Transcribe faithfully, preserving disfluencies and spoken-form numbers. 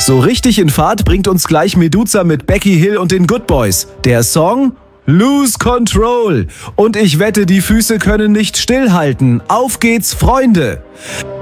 So richtig in Fahrt bringt uns gleich Meduza mit Becky Hill und den Good Boys. Der Song Lose Control. Und ich wette, die Füße können nicht stillhalten. Auf geht's, Freunde!